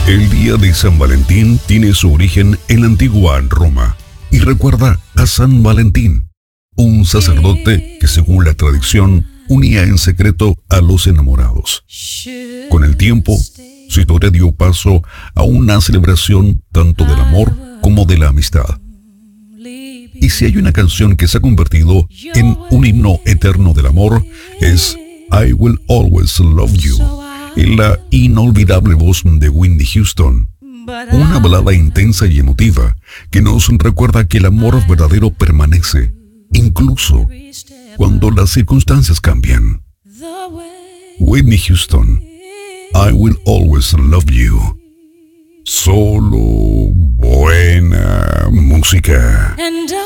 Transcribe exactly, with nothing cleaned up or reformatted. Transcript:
El día de San Valentín tiene su origen en la antigua Roma y recuerda a San Valentín, un sacerdote que según la tradición unía en secreto a los enamorados. Con el tiempo, su historia dio paso a una celebración tanto del amor como de la amistad. Y si hay una canción que se ha convertido en un himno eterno del amor, es I Will Always Love You, en la inolvidable voz de Whitney Houston. Una balada intensa y emotiva que nos recuerda que el amor verdadero permanece, incluso cuando las circunstancias cambian. Whitney Houston, I Will Always Love You. Solo buena música.